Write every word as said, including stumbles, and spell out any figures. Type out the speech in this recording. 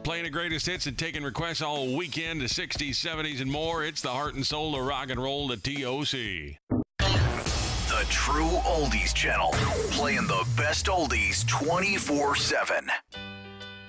Playing the greatest hits and taking requests all weekend to sixties, seventies, and more. It's the heart and soul of rock and roll, the T O C. The True Oldies Channel, playing the best oldies twenty-four seven.